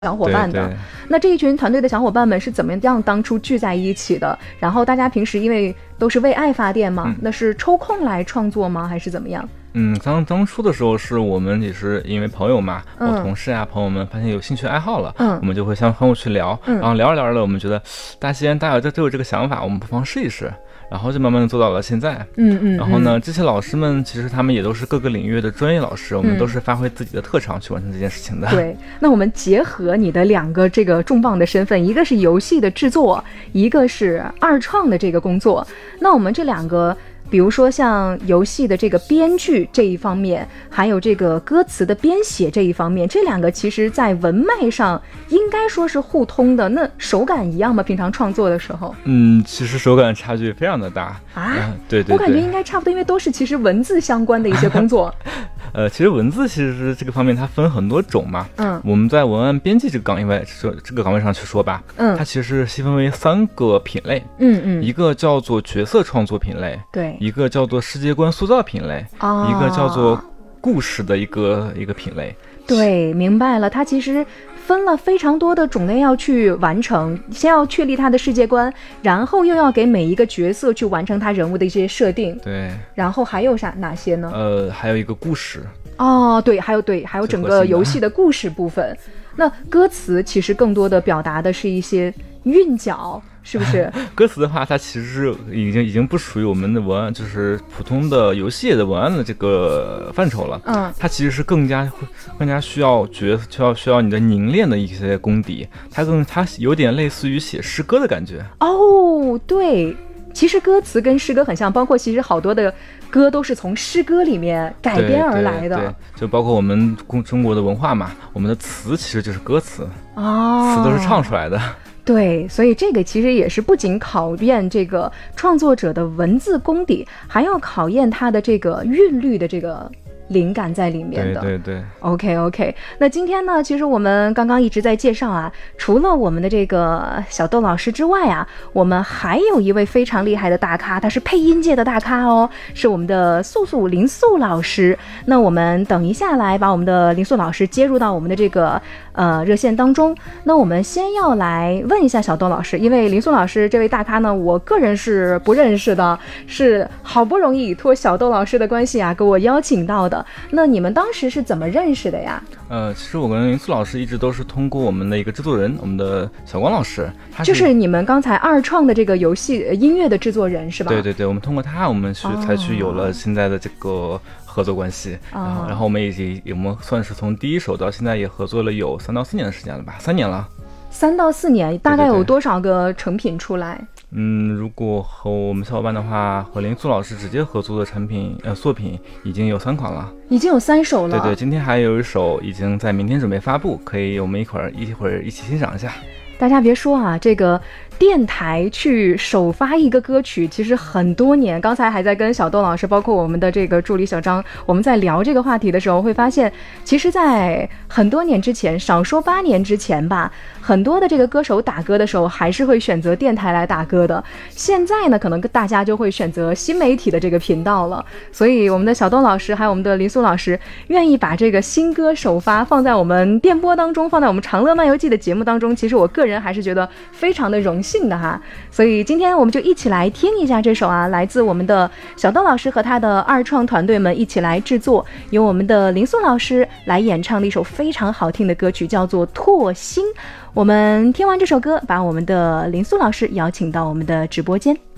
小伙伴的。 对对， 那这一群团队的小伙伴们是怎么样当初聚在一起的？然后大家平时因为都是为爱发电嘛，那是抽空来创作吗？还是怎么样？ 当初的时候是我们也是因为朋友嘛，我同事啊朋友们发现有兴趣爱好了，我们就会相互去聊，然后聊着聊着，我们觉得大家都有这个想法，我们不妨试一试。然后就慢慢的做到了现在。然后呢，这些老师们其实他们也都是各个领域的专业老师，我们都是发挥自己的特长去完成这件事情的。 对，那我们结合你的两个这个重磅的身份，一个是游戏的制作，一个是二创的这个工作。那我们这两个，比如说像游戏的这个编剧这一方面，还有这个歌词的编写这一方面，这两个其实在文脉上应该说是互通的。那手感一样吗？平常创作的时候？ 其实手感差距非常的大啊。 对， 我感觉应该差不多，因为都是其实文字相关的一些工作。 其实文字其实是这个方面它分很多种嘛。我们在文案编辑这个岗位上去说吧，它其实是细分为3个品类。一个叫做角色创作品类， 对， 一个叫做世界观塑造品类，一个叫做故事的一个品类。 对，明白了，它其实分了非常多的种类要去完成，先要确立他的世界观，然后又要给每一个角色去完成他人物的一些设定。 对， 然后还有哪些呢？ 还有一个故事。 对，还有整个游戏的故事部分。那歌词其实更多的表达的是一些韵脚，是不是？ 歌词的话，它其实是已经不属于我们的文案，就是普通的游戏的文案的这个范畴了。它其实是更加需要你的凝练的一些功底，它有点类似于写诗歌的感觉。 对，其实歌词跟诗歌很像，包括其实好多的歌都是从诗歌里面改编而来的。 对，就包括我们中国的文化嘛，我们的词其实就是歌词，词都是唱出来的。 对，所以这个其实也是不仅考验这个创作者的文字功底，还要考验他的这个韵律的这个灵感在里面的。 对 OK， 那今天呢，其实我们刚刚一直在介绍啊，除了我们的这个小豆老师之外啊，我们还有一位非常厉害的大咖，他是配音界的大咖哦，是我们的林素老师。那我们等一下来把我们的林素老师接入到我们的这个热线当中。那我们先要来问一下小豆老师，因为林素老师这位大咖呢，我个人是不认识的，是好不容易托小豆老师的关系啊，给我邀请到的。那你们当时是怎么认识的呀？ 其实我跟林素老师一直都是通过我们的一个制作人，我们的小光老师， 就是你们刚才二创的这个游戏音乐的制作人是吧？ 对，我们通过他，我们才去有了现在的这个合作关系。然后我们算是从第一手到现在也合作了有3到4年的时间了吧？3年了。 3到4年，大概有多少个成品出来？ 如果和我们小伙伴的话，和林素老师直接合作的作品已经有3款了， 已经有3首了。 对，今天还有1首已经在明天准备发布，可以我们一会儿一起欣赏一下。 大家别说啊，这个电台去首发一个歌曲其实很多年，刚才还在跟小豆老师包括我们的这个助理小张，我们在聊这个话题的时候会发现，其实在很多年之前，少说8年之前吧，很多的这个歌手打歌的时候还是会选择电台来打歌的。现在呢，可能大家就会选择新媒体的这个频道了。所以我们的小豆老师还有我们的林素老师愿意把这个新歌首发放在我们电波当中，放在我们长乐漫游记的节目当中，其实我个人还是觉得非常的荣幸的哈。所以今天我们就一起来听一下这首来自我们的小豆老师和他的二创团队们一起来制作，由我们的林素老师来演唱的一首非常好听的歌曲，叫做《拓星》。我们听完这首歌，把我们的林素老师邀请到我们的直播间。